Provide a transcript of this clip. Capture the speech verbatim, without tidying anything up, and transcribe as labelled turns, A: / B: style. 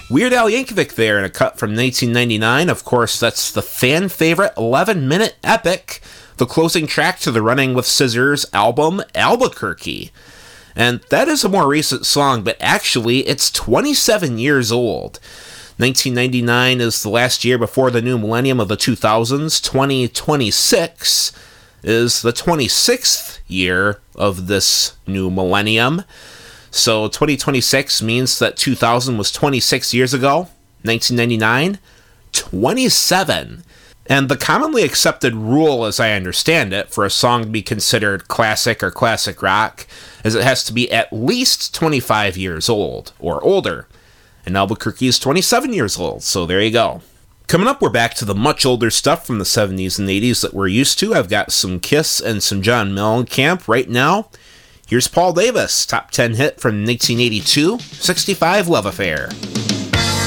A: Weird Al Yankovic there in a cut from nineteen ninety-nine. Of course, that's the fan favorite eleven-minute epic, the closing track to the Running with Scissors album, Albuquerque. And that is a more recent song, but actually it's twenty-seven years old. nineteen ninety-nine is the last year before the new millennium of the two thousands. twenty twenty-six is the twenty-sixth year of this new millennium. So twenty twenty-six means that two thousand was twenty-six years ago. nineteen ninety-nine, twenty-seven. And the commonly accepted rule, as I understand it, for a song to be considered classic or classic rock is it has to be at least twenty-five years old or older. And Albuquerque is twenty-seven years old, so there you go. Coming up, we're back to the much older stuff from the seventies and eighties that we're used to. I've got some Kiss and some John Mellencamp right now. Here's Paul Davis, top ten hit from nineteen eighty-two, sixty-five Love Affair.